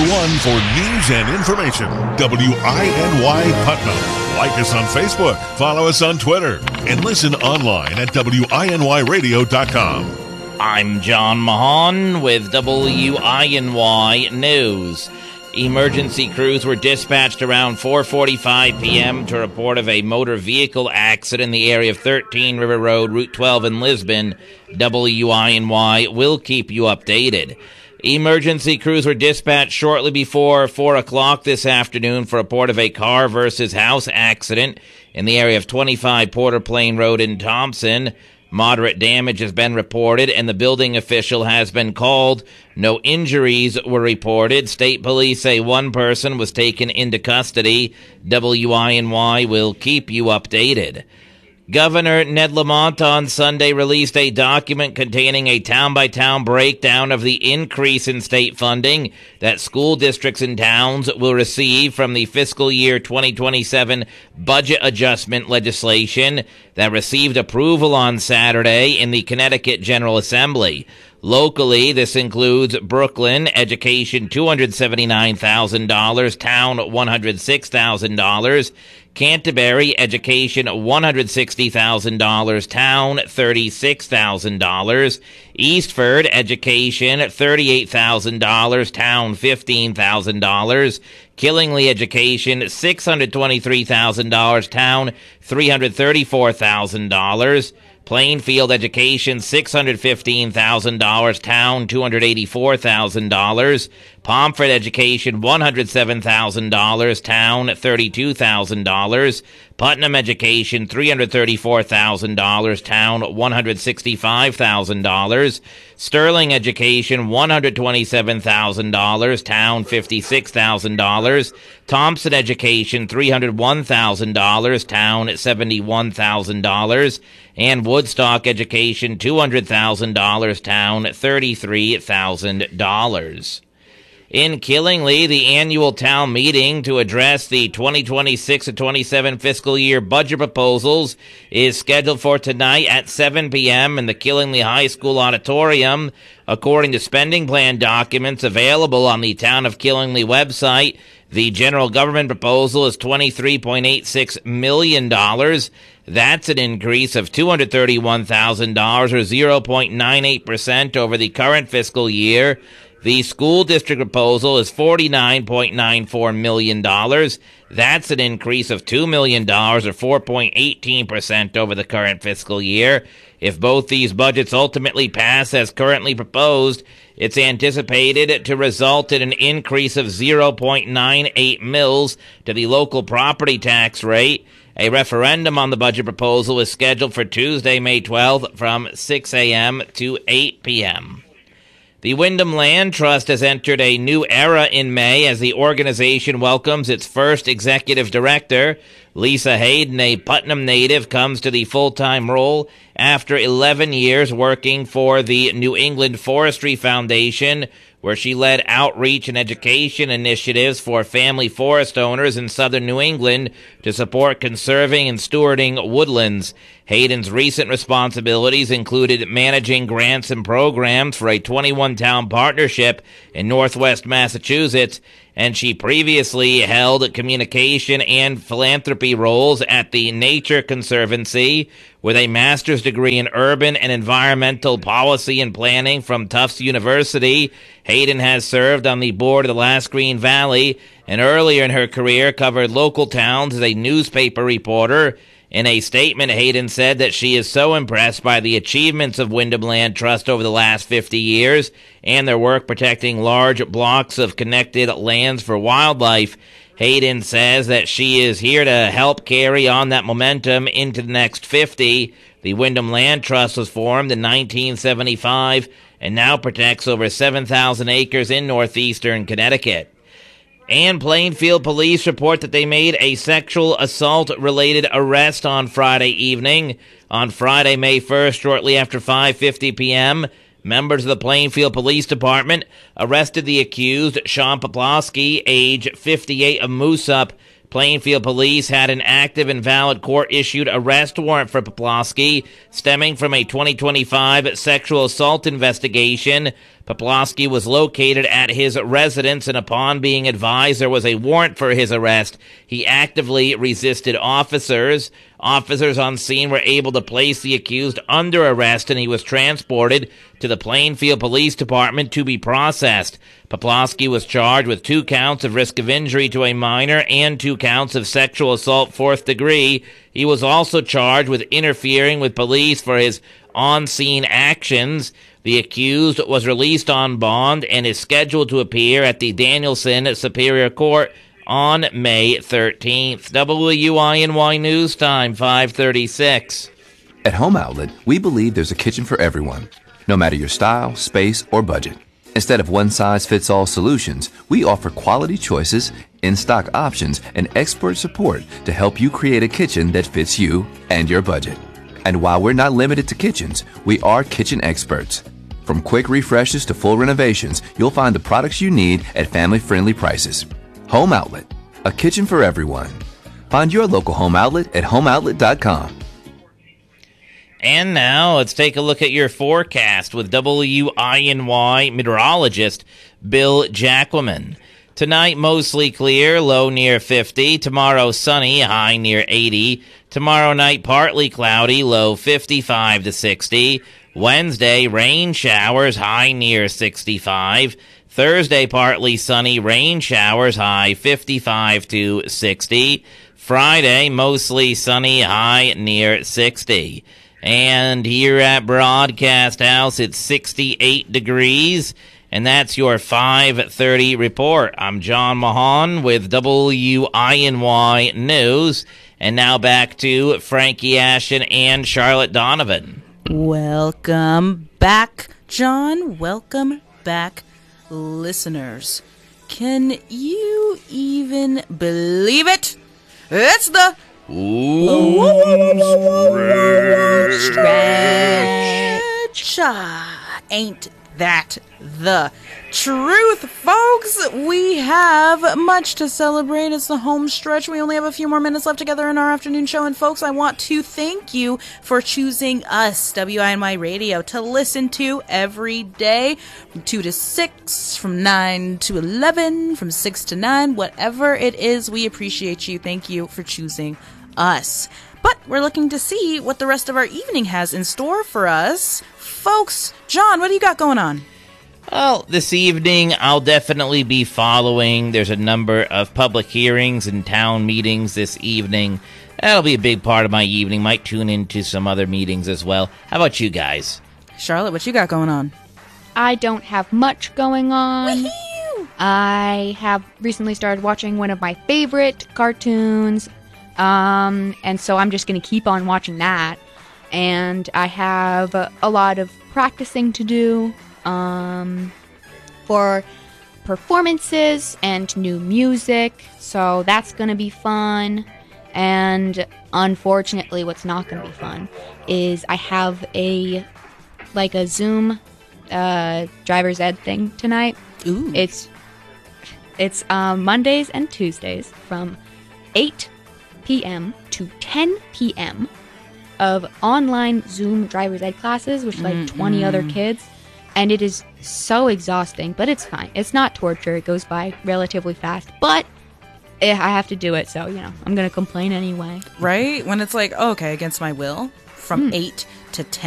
one for news and information. WINY Putnam. Like us on Facebook, follow us on Twitter, and listen online at WINYradio.com. I'm John Mahan with WINY News. Emergency crews were dispatched around 4:45 p.m. to report of a motor vehicle accident in the area of 13 River Road, Route 12 in Lisbon. WINY will keep you updated. Emergency crews were dispatched shortly before 4 o'clock this afternoon for a report of a car versus house accident in the area of 25 Porter Plain Road in Thompson. Moderate damage has been reported, and the building official has been called. No injuries were reported. State police say one person was taken into custody. WINY will keep you updated. Governor Ned Lamont on Sunday released a document containing a town-by-town breakdown of the increase in state funding that school districts and towns will receive from the fiscal year 2027 budget adjustment legislation that received approval on Saturday in the Connecticut General Assembly. Locally, this includes Brooklyn, education $279,000, town $106,000, Canterbury, education $160,000, town $36,000, Eastford, education $38,000, town $15,000, Killingly, education $623,000, town $334,000, Plainfield, education $615,000, town $284,000, Pomfret, education $107,000, town $32,000, Putnam, education $334,000, town $165,000, Sterling, education $127,000, town $56,000, Thompson, education $301,000, town $71,000, and Woodstock, education $200,000, town $33,000. In Killingly, the annual town meeting to address the 2026-27 fiscal year budget proposals is scheduled for tonight at 7 p.m. in the Killingly High School auditorium. According to spending plan documents available on the Town of Killingly website, the general government proposal is $23.86 million. That's an increase of $231,000 or 0.98% over the current fiscal year. The school district proposal is $49.94 million. That's an increase of $2 million or 4.18% over the current fiscal year. If both these budgets ultimately pass as currently proposed, it's anticipated to result in an increase of 0.98 mils to the local property tax rate. A referendum on the budget proposal is scheduled for Tuesday, May 12th from 6 a.m. to 8 p.m. The Wyndham Land Trust has entered a new era in May as the organization welcomes its first executive director. Lisa Hayden, a Putnam native, comes to the full-time role after 11 years working for the New England Forestry Foundation, where she led outreach and education initiatives for family forest owners in southern New England to support conserving and stewarding woodlands. Hayden's recent responsibilities included managing grants and programs for a 21-town partnership in northwest Massachusetts, and she previously held communication and philanthropy roles at the Nature Conservancy, with a master's degree in urban and environmental policy and planning from Tufts University. Hayden has served on the board of the Last Green Valley, and earlier in her career covered local towns as a newspaper reporter. In a statement, Hayden said that she is so impressed by the achievements of Wyndham Land Trust over the last 50 years and their work protecting large blocks of connected lands for wildlife. Hayden says that she is here to help carry on that momentum into the next 50. The Wyndham Land Trust was formed in 1975 and now protects over 7,000 acres in northeastern Connecticut. And Plainfield police report that they made a sexual assault-related arrest on Friday evening. On Friday, May 1st, shortly after 5:50 p.m., members of the Plainfield Police Department arrested the accused, Sean Poplawski, age 58, of Moosup. Plainfield police had an active and valid court-issued arrest warrant for Poplawski, stemming from a 2025 sexual assault investigation. Poplawski was located at his residence, and upon being advised there was a warrant for his arrest, he actively resisted officers. Officers on scene were able to place the accused under arrest, and he was transported to the Plainfield Police Department to be processed. Poplawski was charged with 2 counts of risk of injury to a minor and 2 counts of sexual assault 4th degree. He was also charged with interfering with police for his on-scene actions. The accused was released on bond and is scheduled to appear at the Danielson Superior Court on May 13th. WINY News Time, 5:36. At Home Outlet, we believe there's a kitchen for everyone, no matter your style, space, or budget. Instead of one-size-fits-all solutions, we offer quality choices, in-stock options, and expert support to help you create a kitchen that fits you and your budget. And while we're not limited to kitchens, we are kitchen experts. From quick refreshes to full renovations, you'll find the products you need at family-friendly prices. Home Outlet, a kitchen for everyone. Find your local Home Outlet at homeoutlet.com. And now let's take a look at your forecast with WINY meteorologist Bill Jacquemin. Tonight, mostly clear, low near 50. Tomorrow, sunny, high near 80. Tomorrow night, partly cloudy, low 55 to 60. Wednesday, rain showers, high near 65. Thursday, partly sunny, rain showers, high 55 to 60. Friday, mostly sunny, high near 60. And here at Broadcast House, it's 68 degrees. And that's your 5:30 report. I'm John Mahan with WINY News. And now back to Frankie Ashton and Charlotte Donovan. Welcome back, John. Welcome back, listeners. Can you even believe it? It's the stretch. Ain't that the truth, folks? We have much to celebrate. It's the home stretch. We only have a few more minutes left together in our afternoon show. And folks, I want to thank you for choosing us, WINY Radio, to listen to every day from 2 to 6, from 9 to 11, from 6 to 9, whatever it is. We appreciate you. Thank you for choosing us. But we're looking to see what the rest of our evening has in store for us. Folks, John, what do you got going on? Well, this evening I'll definitely be following. There's a number of public hearings and town meetings this evening. That'll be a big part of my evening. Might tune into some other meetings as well. How about you guys? Charlotte, what you got going on? I don't have much going on. Wee-hoo! I have recently started watching one of my favorite cartoons, and so I'm just going to keep on watching that. And I have a lot of practicing to do for performances and new music, so that's going to be fun. And unfortunately, what's not going to be fun is I have a Zoom driver's ed thing tonight. Ooh. It's Mondays and Tuesdays from 8 p.m. to 10 p.m. of online Zoom driver's ed classes with 20 other kids. And it is so exhausting, but it's fine. It's not torture. It goes by relatively fast, but I have to do it, so, I'm going to complain anyway. Right? When it's like, okay, against my will, from 8 to 10.